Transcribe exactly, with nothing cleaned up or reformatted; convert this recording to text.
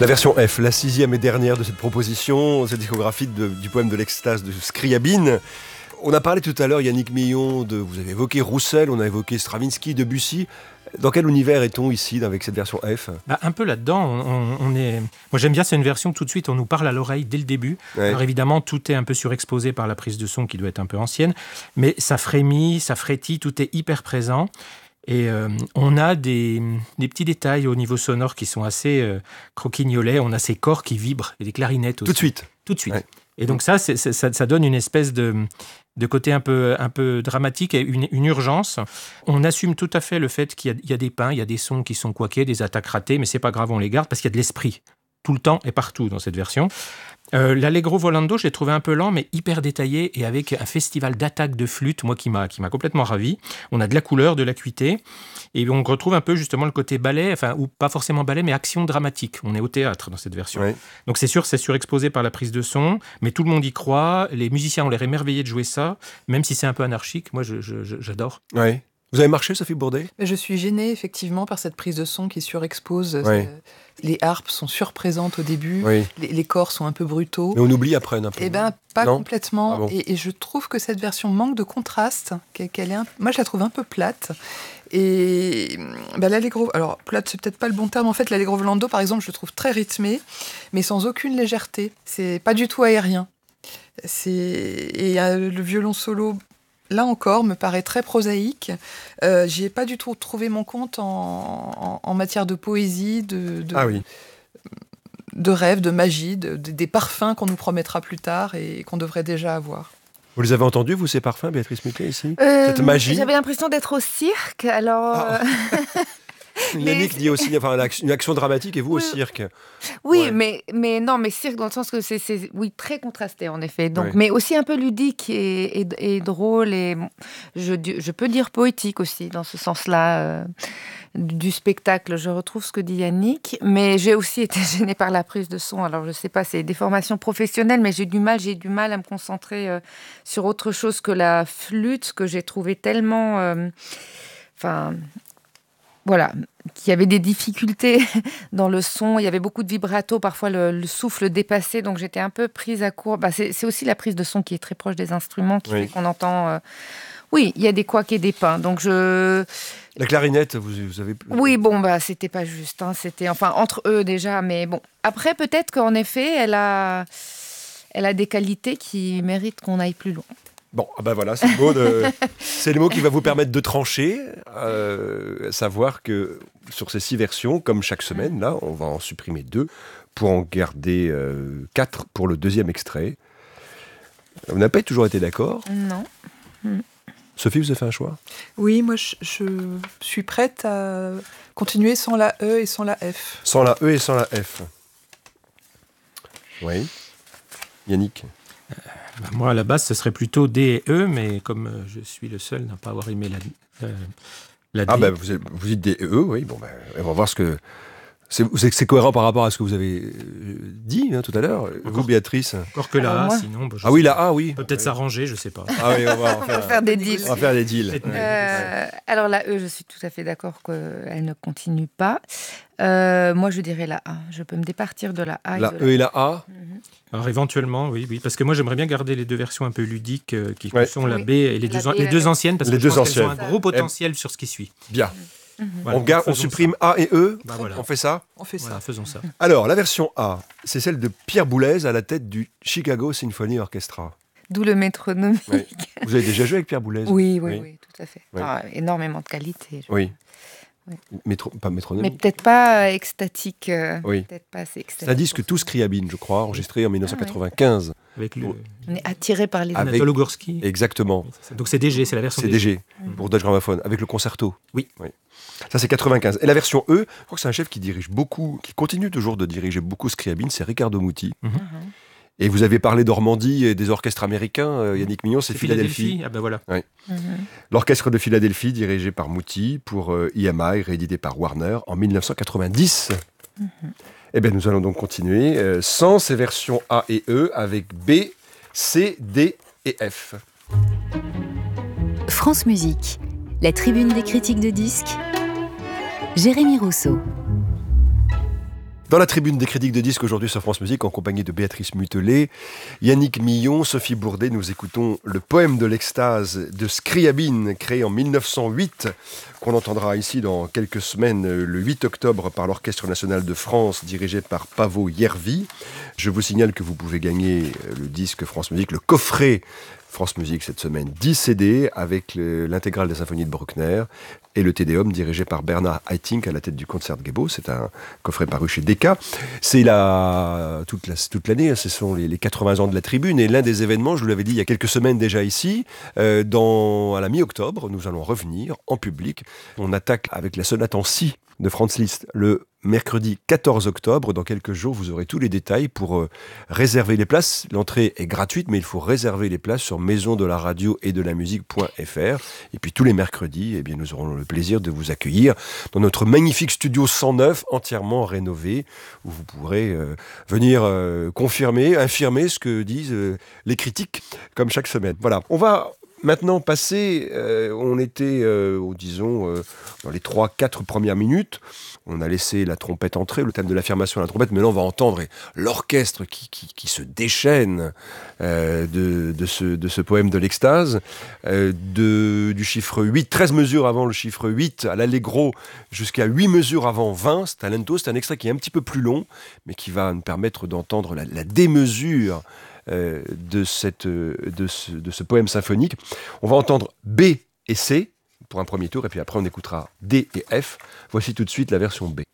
La version F, la sixième et dernière de cette proposition, cette discographie de, du poème de l'extase de Scriabine. On a parlé tout à l'heure, Yannick Millon, de, vous avez évoqué Roussel, on a évoqué Stravinsky, Debussy. Dans quel univers est-on ici avec cette version F ? Bah, un peu là-dedans, on, on est... Moi j'aime bien, c'est une version tout de suite, on nous parle à l'oreille dès le début. Ouais. Alors évidemment, tout est un peu surexposé par la prise de son qui doit être un peu ancienne, mais ça frémit, ça frétille, tout est hyper présent. Et euh, on a des, des petits détails au niveau sonore qui sont assez euh, croquignolets. On a ces corps qui vibrent et des clarinettes aussi. Tout de suite. Tout de suite. Ouais. Et donc ça, c'est, c'est, ça, ça donne une espèce de, de côté un peu, un peu dramatique et une, une urgence. On assume tout à fait le fait qu'il y a, il y a des pins, il y a des sons qui sont couaqués, des attaques ratées, mais c'est pas grave, on les garde parce qu'il y a de l'esprit. Tout le temps et partout dans cette version. Euh, l'Allegro volando, je l'ai trouvé un peu lent, mais hyper détaillé et avec un festival d'attaques de flûte, moi, qui m'a, qui m'a complètement ravi. On a de la couleur, de l'acuité, et on retrouve un peu justement le côté ballet, enfin, ou pas forcément ballet, mais action dramatique. On est au théâtre dans cette version. Oui. Donc c'est sûr, c'est surexposé par la prise de son, mais tout le monde y croit. Les musiciens ont l'air émerveillés de jouer ça, même si c'est un peu anarchique. Moi, je, je, je, j'adore. Oui. Vous avez marché, Sophie Bourdet ? Je suis gênée, effectivement, par cette prise de son qui surexpose. Oui. Les harpes sont surprésentes au début, oui. les, les corps sont un peu brutaux. Mais on oublie après un peu. Eh bien, pas non complètement. Ah bon. et, et je trouve que cette version manque de contraste. Qu'elle est un... Moi, je la trouve un peu plate. Et ben, l'Allegro... Alors, plate, c'est peut-être pas le bon terme. En fait, l'Allegro volando, par exemple, je le trouve très rythmé, mais sans aucune légèreté. C'est pas du tout aérien. C'est... Et euh, le violon solo... Là encore, me paraît très prosaïque. Euh, j'y ai pas du tout trouvé mon compte en, en, en matière de poésie, de, de, ah oui. de rêve, de magie, de, de, des parfums qu'on nous promettra plus tard et qu'on devrait déjà avoir. Vous les avez entendus, vous, ces parfums, Béatrice Muquet, ici ? euh, Cette magie ? J'avais l'impression d'être au cirque, alors... Ah. Yannick dit aussi enfin, une action dramatique et vous oui. au cirque. Oui, ouais. mais, mais non, mais cirque dans le sens que c'est, c'est oui, très contrasté en effet. Donc, ouais. Mais aussi un peu ludique et, et, et drôle et je, je peux dire poétique aussi dans ce sens-là euh, du spectacle. Je retrouve ce que dit Yannick, mais j'ai aussi été gênée par la prise de son. Alors je sais pas, c'est des formations professionnelles, mais j'ai du mal, j'ai du mal à me concentrer euh, sur autre chose que la flûte que j'ai trouvé tellement, enfin. Euh, Voilà, qu'il y avait des difficultés dans le son, il y avait beaucoup de vibrato, parfois le, le souffle dépassé, donc j'étais un peu prise à court. Bah, c'est, c'est aussi la prise de son qui est très proche des instruments, qui oui. fait qu'on entend... Euh... Oui, il y a des couacs et des pins, donc je... La clarinette, vous, vous avez... Oui, bon, bah, c'était pas juste, hein, c'était... Enfin, entre eux déjà, mais bon. Après, peut-être qu'en effet, elle a, elle a des qualités qui méritent qu'on aille plus loin. Bon, ah ben voilà, c'est le mot, de... c'est le mot qui va vous permettre de trancher, euh, savoir que sur ces six versions, comme chaque semaine, là, on va en supprimer deux pour en garder euh, quatre pour le deuxième extrait. Vous n'avez pas toujours été d'accord ? Non. Mmh. Sophie, vous avez fait un choix ? Oui, moi, je, je suis prête à continuer sans la E et sans la F. Sans la E et sans la F. Oui. Yannick ? Bah moi, à la base, ce serait plutôt D et E, mais comme euh, je suis le seul à ne pas avoir aimé la, euh, la D... Ah, ben, bah, vous, vous dites D et E, oui. Bon, ben, bah, on va voir ce que... C'est, c'est, c'est cohérent par rapport à ce que vous avez dit hein, tout à l'heure. Encore, vous, Béatrice ? Encore que la A, moi sinon... Bah, ah oui, la A, oui. On peut peut-être oui. s'arranger, je ne sais pas. Ah oui, on va, on va faire des deals. On va faire des deals. Euh, alors la E, je suis tout à fait d'accord qu'elle ne continue pas. Euh, moi, je dirais la A. Je peux me départir de la A. La et E et la A. Mm-hmm. Alors éventuellement, oui, oui, parce que moi j'aimerais bien garder les deux versions un peu ludiques euh, qui ouais. sont la oui. B et les, la deux, B, les deux anciennes, parce les que deux je pense anciennes. qu'elles ont un gros potentiel sur ce qui suit. Bien. Mm-hmm. Voilà, on, garde, on supprime ça. A et E, bah, voilà. on fait ça On fait ça. Voilà, faisons ça. Alors, la version A, c'est celle de Pierre Boulez à la tête du Chicago Symphony Orchestra. D'où le métronome. Oui. Vous avez déjà joué avec Pierre Boulez ? Oui, oui, oui, oui, tout à fait. Oui. Ah, énormément de qualité. Je... Oui. Oui. Métro... Pas métronome. Mais peut-être pas euh, extatique. Euh, oui. Peut-être pas assez extatique. C'est un disque Tous Scriabine, je crois, enregistré en dix-neuf cent quatre-vingt-quinze. Ah, oui. Avec le... On est attiré par les... Avec... Anatole Ogorsky. Exactement. Donc c'est D G, c'est la version c'est D G. D G, mmh. pour Deutsche Grammophon, avec le concerto. Oui. oui. Ça, c'est quatre-vingt-quinze. Et la version E, je crois que c'est un chef qui dirige beaucoup, qui continue toujours de diriger beaucoup Scriabine, c'est Riccardo Muti. Mmh. Mmh. Et vous avez parlé d'Ormandie et des orchestres américains, euh, Yannick Millon, c'est, c'est Philadelphie. Philadelphie. Ah ben voilà. Oui. Mm-hmm. L'orchestre de Philadelphie, dirigé par Muti, pour euh, I M I, réédité par Warner en dix-neuf cent quatre-vingt-dix. Mm-hmm. Eh bien, nous allons donc continuer euh, sans ces versions A et E, avec B, C, D et F. France Musique, la tribune des critiques de disques. Jérémy Rousseau. Dans la tribune des critiques de disques aujourd'hui sur France Musique, en compagnie de Béatrice Mutelet, Yannick Millon, Sophie Bourdet, nous écoutons le poème de l'extase de Scriabine, créé en mille neuf cent huit, qu'on entendra ici dans quelques semaines, le huit octobre, par l'Orchestre National de France, dirigé par Paavo Järvi. Je vous signale que vous pouvez gagner le disque France Musique, le coffret France Musique cette semaine, dix C D avec le, l'intégrale des symphonies de Bruckner et le Te Deum dirigé par Bernard Haitink à la tête du Concertgebouw. C'est un coffret paru chez Decca. C'est la, toute, la, toute l'année, ce sont les, les quatre-vingts ans de la Tribune, et l'un des événements, je vous l'avais dit il y a quelques semaines déjà ici, euh, dans, à la mi-octobre, nous allons revenir en public. On attaque avec la sonate en si de Franz Liszt le mercredi quatorze octobre. Dans quelques jours, vous aurez tous les détails pour euh, réserver les places. L'entrée est gratuite, mais il faut réserver les places sur maison de la radio et de la musique point f r. Et puis tous les mercredis, eh bien, nous aurons le plaisir de vous accueillir dans notre magnifique studio cent neuf, entièrement rénové, où vous pourrez euh, venir euh, confirmer, infirmer ce que disent euh, les critiques, comme chaque semaine. Voilà, on va maintenant passer, euh, on était, euh, disons, euh, dans les trois quatre premières minutes. On a laissé la trompette entrer, le thème de l'affirmation à la trompette, mais là on va entendre l'orchestre qui, qui, qui se déchaîne euh, de, de, ce, de ce poème de l'extase, euh, de, du chiffre huit, treize mesures avant le chiffre huit, à l'allegro, jusqu'à huit mesures avant vingt, c'est un lento, c'est un extrait qui est un petit peu plus long, mais qui va nous permettre d'entendre la, la démesure euh, de, cette, de, ce, de ce poème symphonique. On va entendre B et C, pour un premier tour, et puis après on écoutera D et F. Voici tout de suite la version B.